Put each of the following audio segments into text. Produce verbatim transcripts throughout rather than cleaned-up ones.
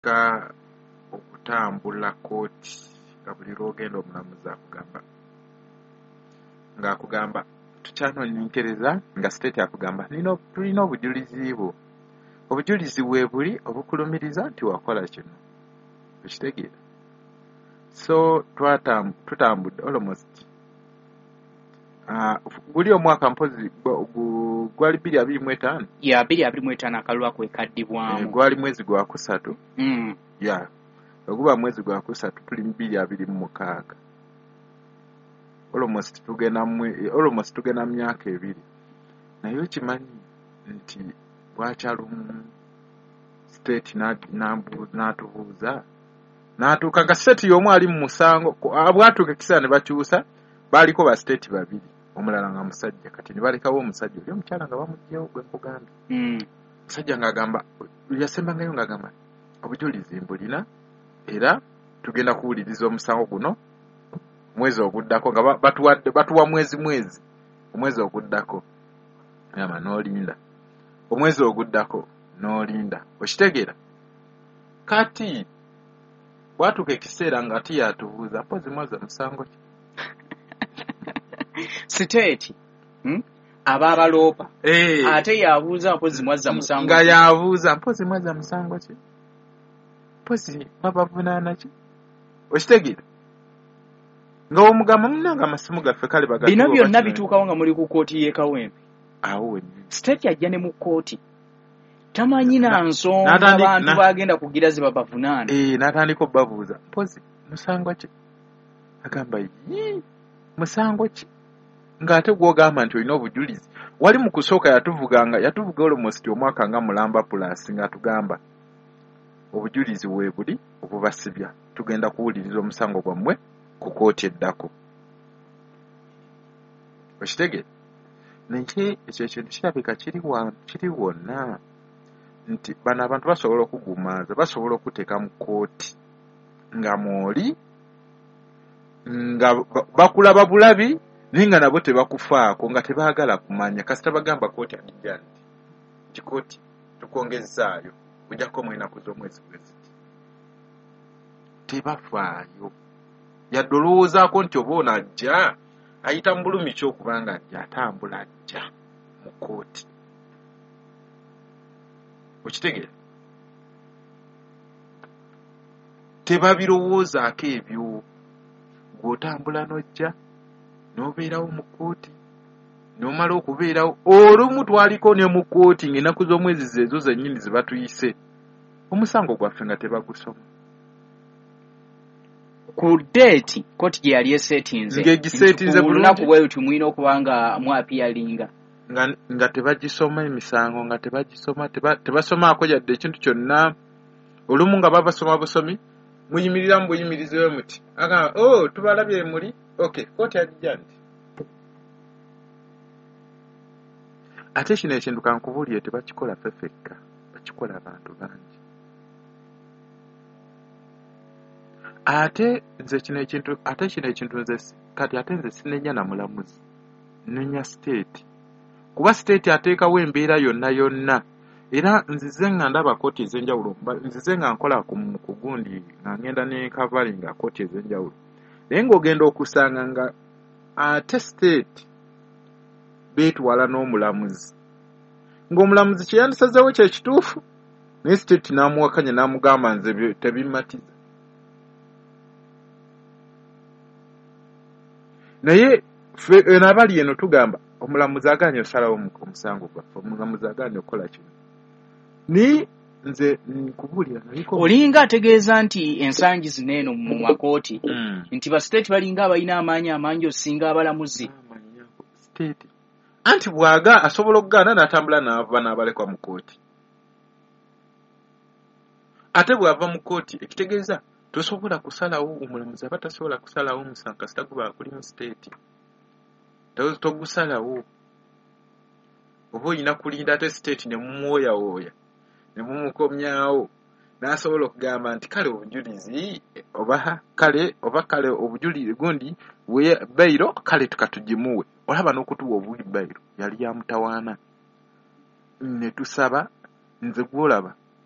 ka okutambula kooti nga buli lwogenda omulamuzi akugamba ng'akugamba tukyanoonyenkereza nga state akugamba nino tulina obujulizi bwo obujulizi bwe buli obukulumiriza nti wakola kino okitegeera so twatam tutambudde almost uh, guli omwaka mpozi gwali bbiri abiri mu etaano ya bbiri abiri mu etaano akalulu kwekaddibwamu gwali mwezi gwa kusatu mm. ya oguba mwezi gwa kusatu tuli bbiri abiri mu mukaaga almost tugenda almost tugenda mu myaka ebiri naye okimanyi nti bwakyalumu state n'atubuuza n'atuuka nga state y'omu ali mu musango bwatuuka ekiseera ne bakyusa baaliko ba state babiri omulala nga musajja kati ne balekawo omusajja oli omukyala nga bamuggyawo gwe nkugambye musajja ng'agamba yasembangayo ng'agamba obujulizi mbulina era tugenda kuwuliriza omusango guno mwezi oguddako nga batuwadde batuwa mwezi mwezi omwezi oguddako yama n'olinda omwezi oguddako n'olinda okitegeera kati bwatuuka ekiseera nga ati yatubuuza mpozi mwaza musango ki state hmm? aba abaloopa hey. Ate yabuuza mpozi mwaza musango nga yabuuza mpozi mwaza musango ki mpozi babavunaana ki okitegeera nga omugamba munanga amasimu gaffe kale bagati bino byonna bituukawo nga muli ku kooti y'e Kawempe awo state yajja ne mu kooti tamanyi na nsonga abantu bagenda kugira ziba bavunaana eh natandika obbabuuza mpozi musango ki agamba yi musango ki ng'ate gw'ogamba nti olina obujulizi wali mu kusooka yatuvuganga yatuvuga almost omwaka nga mulamba plus nga tugamba obujulizi bwe buli obubasibya tugenda kuwuliriza omusango gwammwe ku kooti eddako okitegeera naye ekyo ekintu kirabika kiri wonna nti bano abantu basobola okugumaaza basobola okuteeka mu kooti nga mwoli nga bakulaba bulabi naye nga nabo tebakufaako nga tebaagala kumanya kasita bagamba kooti agijja nti kikooti tukongezaayo ojjako mu enaku z'omwezi gweziti tebafaayo yadde olowoozaako nti oba ono ajja ayita mu bulumi ki okubanga ajja atambula ajja mu kooti okitegeera tebabirowoozaako ebyo gw'otambula n'ojja n'obeerawo mu kooti n'omala okubeerawo olumu twaliko ne mu kooti ng'ennaku z'omwezi zeezo zennyini ze batuyise omusango gwaffe nga tebagusoma ku date kooti gye yali esetinze ng'egisetinze bulungi bwe luti mwina okuba nga mwapiyalinga nga nga tebagisoma emisango nga tebagisoma tebasomaako yadde ekintu kyonna olumu nga babasoma busomi muyimirira mu buyimirizewe muti agamba oh tubalabye muli okay kooti agijja nti ate kino ekintu kankubuulire tebakikola fefekka bakikola abantu bangi ate nze kino ekintu ate kino ekintu nze kati ate nze sinenya na mulamuzi nenya state kuba state ateekawo embeera yonna yonna era nzize nga ndaba kooti ez'enjawulo nzize nga nkola ku gundi nga ngenda ne covering kooti ez'enjawulo naye ng'ogenda okusanga nga ate state beetwala n'omulamuzi ng'omulamuzi kye yandisazeewo kye kituufu naye state n'amuwakanya n'amugamba nze tebimatiza naye eno abali eno tugamba omulamuzi agaanye osalawo omusango gwaffe omulamuzi agaanye okukola kino ni nze nkubuulira naliko olinga ategeeza nti ensangi zino eno mu makooti mm. nti ba state balinga abalina amaanyi amangi osinga abalamuzi state anti bwaga asobola okugaana n'atambula n'ava n'abalekwa mu kooti ate bw'ava mu kooti ekitegeeza tosobola kusalawo omulamuzi aba tasobola kusalawo omusango kasita guba kuli mu state togusalawo oba olina kulinda ate state ne mumwoyawooya ne mumukomyawo n'asobola okugamba nti kale obujulizi oba kale oba kale obujulizi gundi bayiro kale tukatugimuwe olaba n'okutuwa obuli bayiro yali ya mutawaana ne tusaba nze gwolaba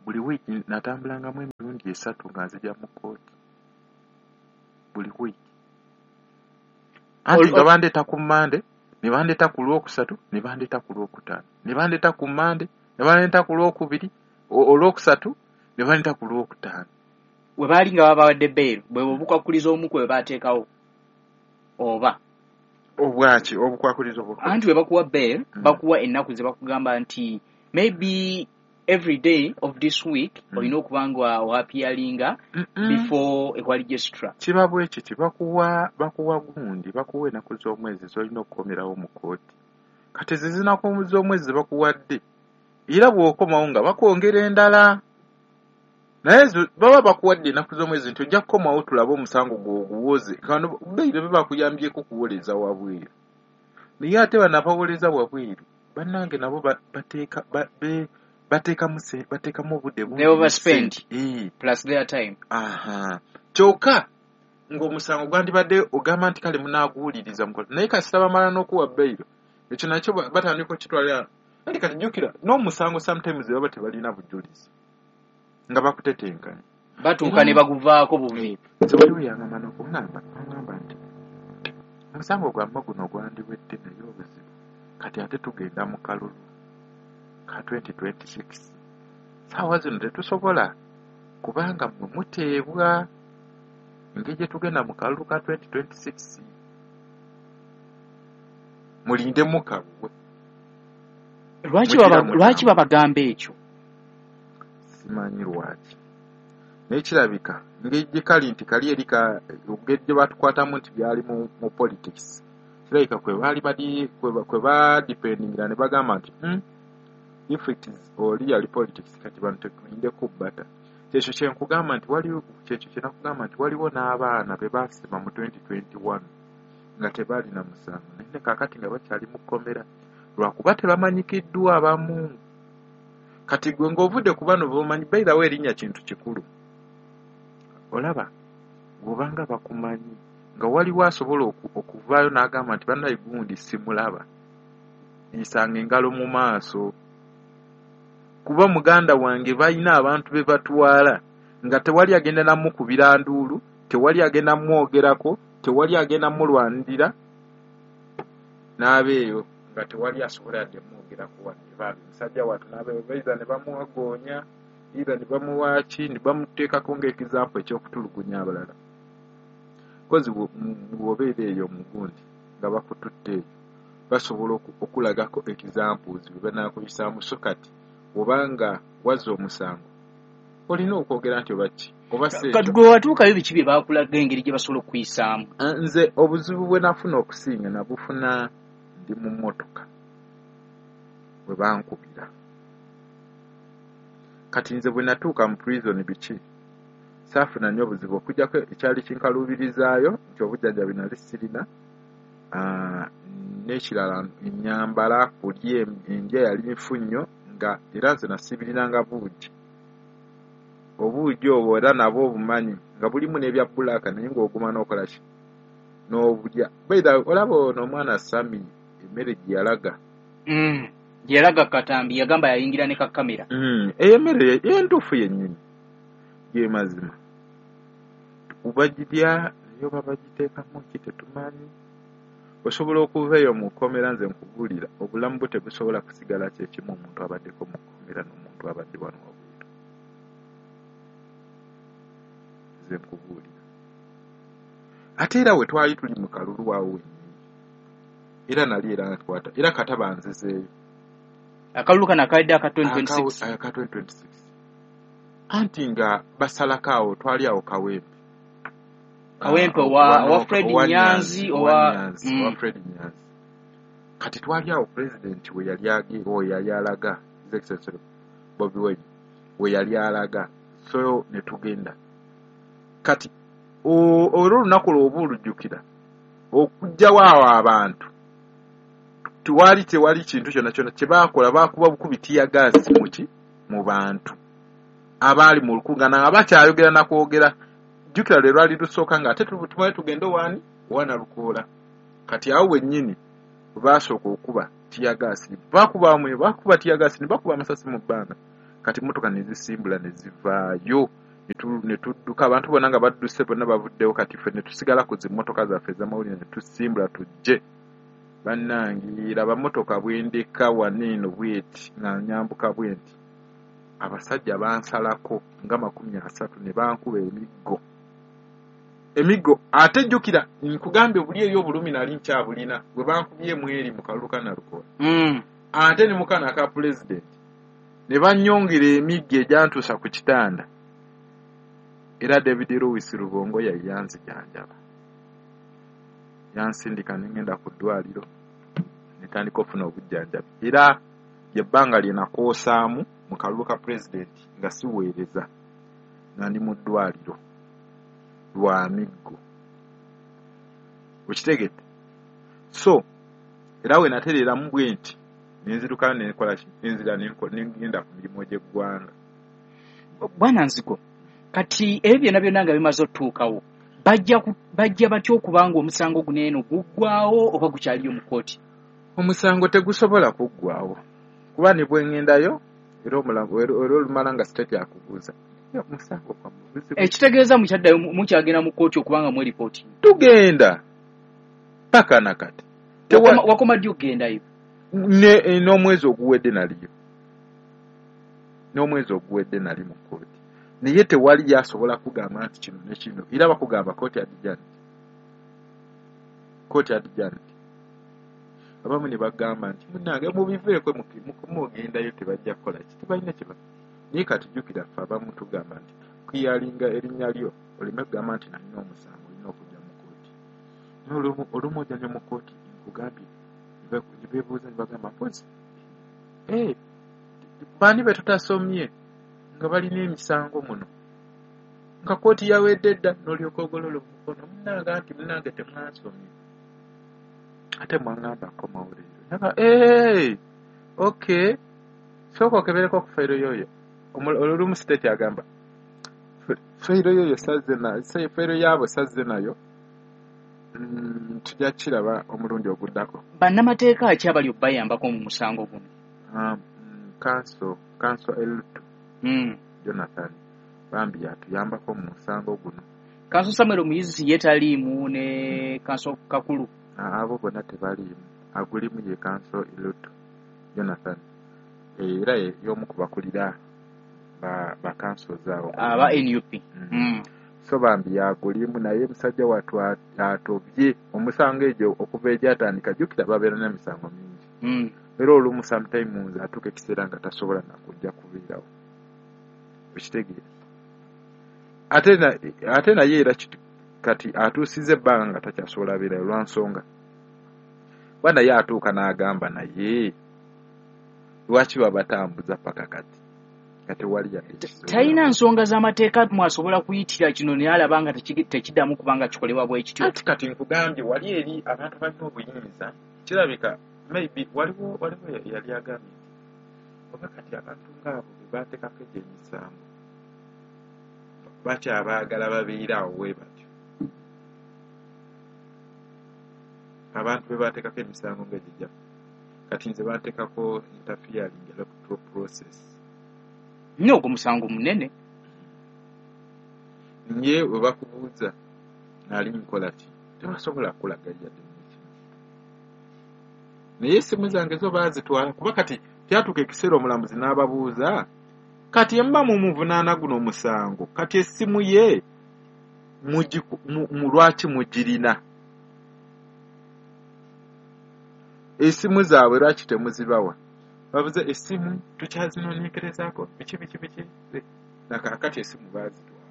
buli wiiki natambulangamu emirundi esatu nga nzija mu kkooti buli wiiki anti nga bandeeta ku Mande ne bandeeta ku Lwokusatu ne bandeeta ku Lwokutaano ne bandeeta ku Mande ne bandeeta ku Lwokubiri Olwokusatu ne bandeeta ku Lwokutaano we baali nga babawadde bbeero bwe bukwakuliza omu kwe baateekawo oba obwaki obukwakuliza obwo anti we bakuwa bbeero mm. bakuwa ennaku ze bakugamba nti maybe every day of this week mm. olina okuba nga oapialinga before a registra kiba bwekyo kibakuwa bakuwa gundi bakuwa ennaku z'omwezi zolina okukomerawo mu kooti kati zizinaku z'omwezi ze bakuwadde era bw'okomawo nga bakwongera endala naye baba bakuwadde ennaku z'omwezi nti ojja kukomawo tulabe omusango gw'oguwoze kano beire be bakuyambyeko kuwoleza wabweru naye ate banabawoleza wabweru bannange nabo bateeka bateekamu bateekamu obudde they overspend plus their time aha kyokka ng'omusango gwandibadde ogamba nti kale munaaguwuliriza mukola naye kasita bamala n'okuwa beiro ekyo nakyo batandika okitwalira anti kati jjukira n'omusango sometimes baba tebalina bujulizi nga bakutetenkanya batuuka ne baguvaako buvi nze waliwo yangamba n'okungamba angamba nti omusango gwamma guno gwandiwedde naye obuzibu kati ate tugenda mu kalulu ka twenty twenty-six saawa zino tetusobola kubanga mmwe muteebwa engeri gye tugenda mu kalulu ka twenty twenty-six mulinde mukabwe lwaki babagamba ekyo simanyi lwaki naye kirabika ngeri gye kali nti kali erika engeri gye batukwatamu nti byali mu, mu politics kirabika kwe baali badi kwe badipendingira ne bagamba nti hmm? if it is real politics kati bantu tetulinde kubbata kyekyo kyenkugamba nti waliwo kyekyo kyenakugamba nti waliwo n'abaana be baasima mu twenty twenty-one nga tebalina musango naye kaakati nga bakyali mu kkomera lwakuba tebamanyikiddwa abamu kati gwe ng'ovudde ku bano b'omanyi bayirawo erinnya kintu kikulu olaba bw'obanga bakumanyi nga waliwo asobola okuvaayo n'agamba nti bannaye gundi simulaba nsanga engalo mu maaso kuba muganda wange balina abantu be batwala nga tewali agenda namukubira nduulu tewali agenda mwogerako tewali agenda mulwanirira n'abeeyo nga tewali asobola yadde mwogerako wadde baabe musajja wattu n'abeeyo baiza ne bamuwagoonya either ne bamuwaaki ne bamuteekako ng'ekizampu ekyokutulugunya abalala kozi bw'obeera eyo mugundi nga bakututte eyo basobola okulagako ekizampuzi bwe banaakuyisamu so kati obanga wazza omusango olina okwogera nti obaki oba kati gwe watuukayo biki bye baakulaga engeri gye basobola okuyisaamu nze obuzibu bwe nafuna okusinga nabufuna ndi mu mmotoka bwe bankubira kati nze bwe natuuka mu prison biki saafuna nnyo obuzibu okujjako ekyali kinkaluubirizaayo nti obujjanjabi nali sirina n'ekirala ennyambala kulya endya yali nfu nnyo nga era nze nasibiriranga buugi obuugi obwo era nabwo obumanyi nga bulimu n'ebya bbulaaka naye ng'oguma n'okola ki n'obulya baida olaba ono omwana Sami emmere gye yalaga gye yalaga Katambi yagamba yayingira ne kakamera eyo emmere entuufu yennyini ye mazima ubagirya naye oba bagiteekamu ki tetumanyi osobola okuva eyo mu kkomera nze nkubuulira obulamu bwe tebusobola kusigala kyekimu omuntu abaddeko mu kkomera n'omuntu abadde wano wabweru nze nkubuulira ate era we twali tuli mu kalulu waawo wennyini era nali era nkwata era kata banzizeeyo akalulu kana kalidde aka twenty twenty-six aka twenty twenty-six anti nga basalako awo twali awo Kawempe Kawempe wa wa Fred Nyanzi owa wa Fred Nyanzi kati twali awo president we yali agi o yali alaga his excellency Bobi Wine we yali alaga so ne tugenda kati o olunaku lw'obulujjukira okujja waawo abantu tuwali tewali kintu kyonna kyonna kye baakola baakuba bukubitiya gaasi muki mu bantu abaali mu lukungana nga bakyayogera nakwogera jjukira lwe lwali lusooka nga ate tumale tugende wani wana lukoola kati awo wennyini baasooka okuba tiyagaasi bakuba amwe bakuba tiyagaasi ne bakuba amasasi mu bbanga kati motoka nezisimbula nezivaayo ne tudduka abantu bonna nga badduse bonna bavuddewo kati ffe ne tusigala ku zimmotoka zaffe ez'amawulire ne tusimbula tujje bannangira bamotoka bwendeka waneeno bweti nga nyambuka bwenti abasajja bansalako nga makumi asatu ne bankuba emiggo emiggo ate jjukira nkugambye buli eyo obulumi nali nkyabulina bwe bankubye mweri mu kalulu ka Nalukola mm. ate ne mukana ka president ne bannyongera emiggo egyantuusa ku kitanda era David Lewis Rubongo yayanzijanjaba yansindika n'engenda ku ddwaliro netandika okufuna obujjanjabi era yebbanga lye nakoosaamu mu kalulu ka president nga siweereza nga ndi mu ddwaliro lwa miggo okitegedde so era we natereeramu bwe nti nenzirukayo nenkola ki nenzira nengenda ku mirimu gy'eggwanga. Bwana Nzigo, kati ebyo byonna byonna nga bimaze otuukawo bajja bajja batya okubanga omusango guneeno guggwawo oba gukyaliyo mu kkooti? Omusango tegusobola kuggwawo kuba ne bwengendayo era omulango era olumala nga state yakubuuza omusango kwa mubuzi ekitegeeza mukyaddayo mukyagenda mu kkooti okubanga mu ripooti tugenda paka nakati wakoma ddi okugendayo ne n'omwezi oguwedde naliyo n'omwezi oguwedde nali mu kkooti naye tewali yasobola kugamba nti kino ne kino era bakugamba kkooti adijani kkooti adijani abamu ne bagamba nti munnange mubiveeko mugendayo tebajja kukola ki tebalina kiba naye kati jjukira ffe abamu tugamba nti kuyalinga erinnya lyo oleme kugamba nti nalina omusango olina okujja mu kkooti naye olumu ojja ne mu kkooti nkugambye ne beebuuza ne bagamba mpozi ee baani be tutasomye nga balina emisango muno nga kkooti yawedde dda n'olyoka ogolola omukono munnanga nti munnange temwansomye ate mwangamba komawo leero naga ee okay sooka okebereko ku fayiro yoyo olumu state agamba fayiro yoyo sazze na fayiro yaabo sazze nayo tujja kiraba omulundi oguddako. Bannamateeka ki abali obbayambako mu musango guno? kanso kanso Eltu mm. Jonathan bambi yatuyambako mu musango guno. Kanso Samuel Muyizi yetaliimu ne kanso Kakulu abo bonna tebaliimu agulimu ye kanso Eltu Jonathan era y'omu ku bakulira ba ba kanso zaawo aba N U P mm. mm. so bambi yagulimu naye musajja watu atobye omusango egyo okuva egyatandika jjukira babeera n'emisango mingi mm. era olumu sometimes atuuka ekiseera nga tasobola nakujja kubeerawo ekitegeeza ate na ate naye era kati atuusize ebbanga nga takyasobola beerayo lwa nsonga bwana ye atuuka n'agamba naye lwaki babatambuza paka kati kati wali talina nsonga z'amateeka mwasobola kuyitira kino naye alaba nga tekiddamu kubanga kikolebwa bwe kityo ati kati nkugambye wali eri abantu balina obuyinza kirabika maybe waliwo waliwo yali agambye oba kati abantu ngaabo be baateekako egyo emisango bakyabaagala babeera awo we batyo abantu be baateekako emisango ng'egijja kati nze baateekako interfering electoral process nnyo ogwo musango munene nye bwe bakubuuza naali mukola ki tebasobola kulagayadde naye essimu zange zo baazitwala kuba kati kyatuuka ekiseera omulamuzi n'ababuuza kati emba mu muvunaana guno omusango kati essimu ye mu lwaki mugirina essimu zaabwe lwaki temuzibawa babuze essimu tukyazinoonyekerezaako biki biki biki nakaakati essimu baazitwala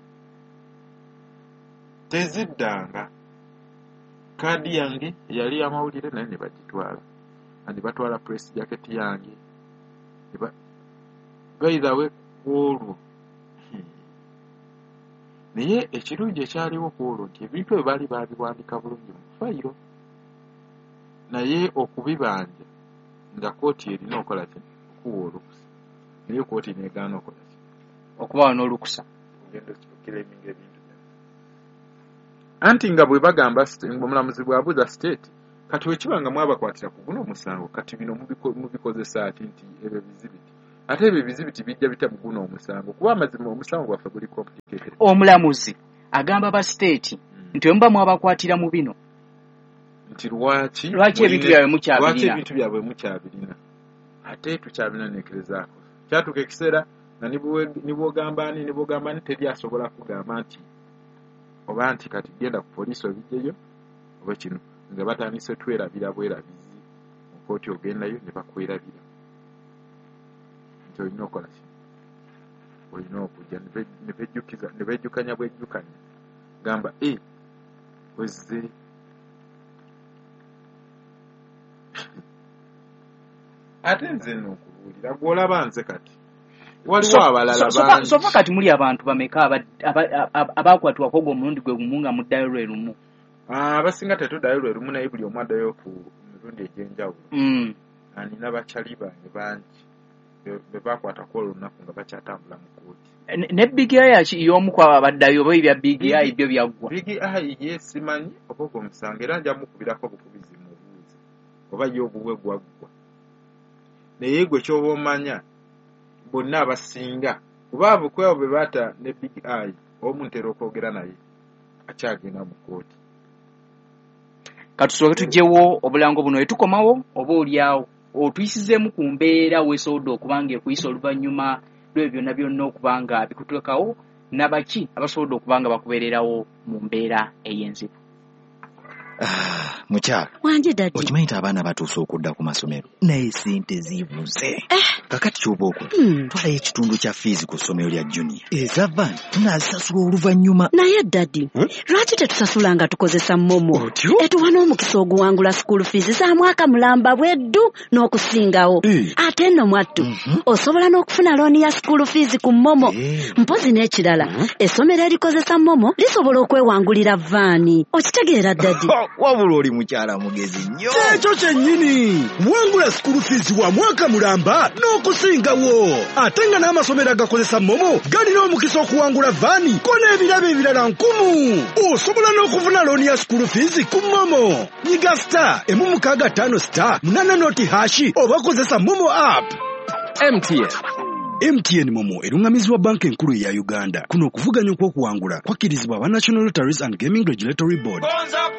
teziddanga kaadi yange yali yamawulire naye ne bagitwala andi batwala press jacket yange baithawe olwo naye ekirungi ekyaliwo ku olwo nti ebintu ebyo baali babiwandika bulungi mu fayiro naye okubibanja nga kooti erina okola ki okuwa olukusa naye kooti neegaana okola ki okubawa n'olukusa ogenda okukiraiminga ebintu anti nga bwe bagamba omulamuzi bw'abuuza state kati wekiba nga mwabakwatira ku guno omusango kati bino mubikozesa ati nti ebyo bizibiti ate ebyo ebizibu tibijja bitamuguna omusango kuba amazima omusango gwaffe guli complicated. Omulamuzi agamba ba state nti mba mwabakwatira mu bino nti lwaki lwaki ebintu byabwe mukyabirina lwaki ebintu byabwe mukyabirina ate tukyabinaneekerezaako kyatuka ekiseera na nibwogamba ani nibwogamba ani teri asobola kugamba nti oba nti kati genda ku poliisi obijjeyo oba kino nga batandise twerabira bwerabizi okooti ogendayo ne bakwerabira nti olina okola ki olina okujja ne bejjukiza ne bejjukanya bwejjukanya gamba e wezze ate nze n'okubuulira gw'olaba nze kati waliwo abalala bangi sofa kati muli abantu bameka abakwatibwako ogwo omulundi gwe gumu nga muddayo lwe lumu abasinga tetuddayo lwe lumu naye buli omu addayo ku mirundi egy'enjawulo nina bakyali bange bangi be bakwatako olunaku nga bakyatambula mu kooti ne big eye y'omu kwabo abaddayo oba ebya big eye byo byaggwa big eye ye simanyi oba ogwo omusango era nja mukubirako obukubizi mu buuzi oba ye obuwe gwaggwa naye gwe ky'oba omanya bonna abasinga kuba abukweo be bata ne big eye omu ntera okwogera naye akyagenda mu kooti katusooke tugyewo obulango buno etukomawo oba oliawo otuyisizeemu ku mbeera weesobodde okubanga ekuyisa oluvannyuma lwebyo byonna byonna okubanga bikutuukawo nabaki abasobodde okubanga bakubeererawo mu mbeera ey'enzibu. Mukyala wanje dadi okimanyi nti abaana batuuse okudda ku masomero naye sente zibuze eh. kakati ky'oba okola hmm. twalayo ekitundu kya fiizi ku ssomero lya junior eza van tunaazisasula oluvannyuma naye dadi hmm? lwaki tetusasula nga tukozesa momo etuwa n'omukisa oguwangula school fees za mwaka mulamba bweddu n'okusingawo eh. ate nno mwattu mm-hmm. osobola n'okufuna looni ya school fees ku momo eh. mpozi n'ekirala mm-hmm. essomero erikozesa momo lisobola okwewangulira vaani okitegeera dadi wabula oli mukyala mugezi nnyo ekyo kyennyini wangula school fees wa mwaka mulamba n'okusingawo ate nga n'amasomero agakozesa momo galina omukisa okuwangula vaani ko n'ebirabo ebirala nkumu osobola n'okufuna looni ya school fees ku momo nyiga star emu mukaaga ttaano star munaana noti hashi oba kozesa momo app. M T N M T N Momo erungamizibwa banka enkulu ya Uganda. Kuno okuvuganya okw'okuwangula kwakkirizibwa aba National Lotteries and Gaming Regulatory Board.